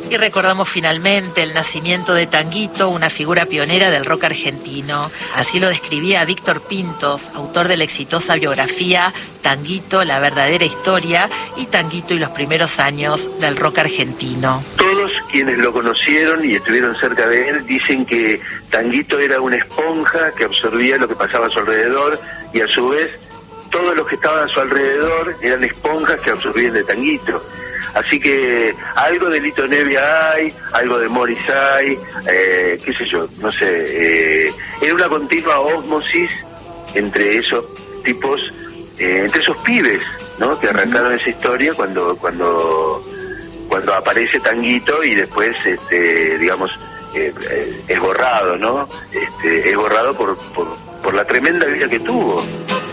Y recordamos finalmente el nacimiento de Tanguito, una figura pionera del rock argentino. Así lo describía Víctor Pintos, autor de la exitosa biografía Tanguito, la verdadera historia, y Tanguito y los primeros años del rock argentino. Todos quienes lo conocieron y estuvieron cerca de él dicen que Tanguito era una esponja que absorbía lo que pasaba a su alrededor, y a su vez todos los que estaban a su alrededor eran esponjas que absorbían de Tanguito. Así que algo de Lito Nevia hay, algo de Morris hay, qué sé yo, no sé, era una continua ósmosis entre esos tipos, entre esos pibes, ¿no? Que arrancaron esa historia cuando aparece Tanguito, y después, digamos, es borrado, ¿no? Es borrado por la tremenda vida que tuvo.